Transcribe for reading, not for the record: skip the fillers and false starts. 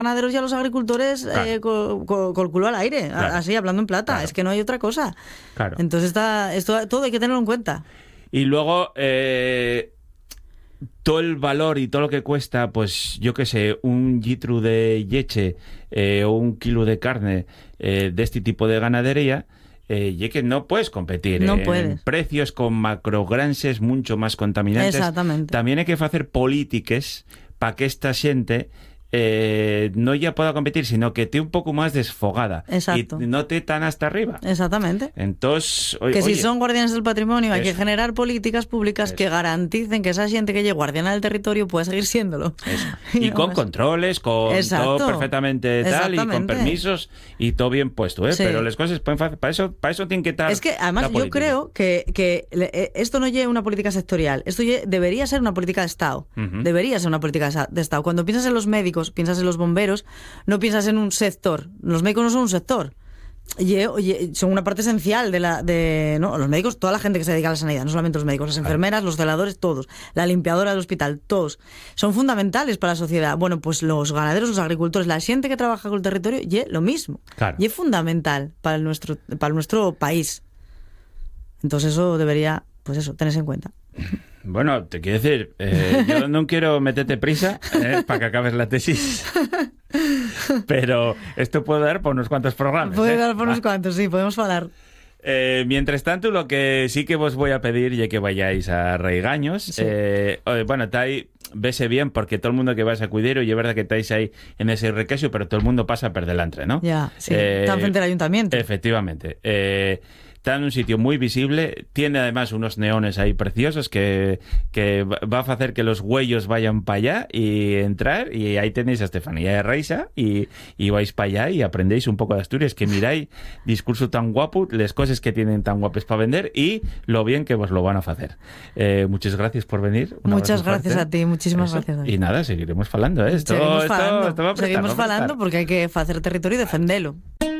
ganaderos y a los agricultores con el culo al aire, así, hablando en plata. Es que no hay otra cosa. Entonces esto todo hay que tenerlo en cuenta. Y luego... todo el valor y todo lo que cuesta, pues yo qué sé, un litro de leche o un kilo de carne de este tipo de ganadería, y que no puedes competir en precios con macrogranxes mucho más contaminantes. Exactamente. También hay que hacer políticas para que esta xente no ya pueda competir, sino que esté un poco más desfogada. Exacto. Y no esté tan hasta arriba. Exactamente. Entonces, si son guardianes del patrimonio, hay que generar políticas públicas que garanticen que esa gente que llegue guardiana del territorio pueda seguir siéndolo. Y con controles, con todo perfectamente tal, y con permisos, y todo bien puesto, Sí. Pero las cosas pueden hacer, para eso tienen que estar. Es que además yo creo que esto no lleva una política sectorial, esto debería ser una política de Estado. Debería ser una política de Estado. Cuando piensas en los médicos, piensas en los bomberos, no piensas en un sector. Los médicos no son un sector. Son una parte esencial ¿no? Los médicos, toda la gente que se dedica a la sanidad, no solamente los médicos, las enfermeras, los celadores, todos, la limpiadora del hospital, todos, son fundamentales para la sociedad. Bueno, pues los ganaderos, los agricultores, la gente que trabaja con el territorio, lo mismo. Y es fundamental para nuestro país. Entonces eso debería, pues eso, tenerse en cuenta. Bueno, te quiero decir, yo no quiero meterte prisa para que acabes la tesis, pero esto puede dar por unos cuantos programas. Puede dar por unos cuantos, sí, podemos hablar. Mientras tanto, lo que sí que vos voy a pedir es que vayáis a Raigaños. Sí. Bueno, está ahí, vese bien, porque todo el mundo que vais a Cuidero, y es verdad que estáis ahí en ese requesio, pero todo el mundo pasa por delante, ¿no? Ya, sí, está enfrente del ayuntamiento. Efectivamente. Está en un sitio muy visible, tiene además unos neones ahí preciosos que va a hacer que los huellos vayan para allá y entrar, y ahí tenéis a Estefanía de Reisa y vais para allá y aprendéis un poco de Asturias, que miráis discurso tan guapo, las cosas que tienen tan guapes para vender y lo bien que vos lo van a hacer. Muchas gracias por venir. Muchas gracias a ti, muchísimas gracias, David. Y nada, seguiremos falando. Esto Seguimos falando porque hay que hacer territorio y defenderlo.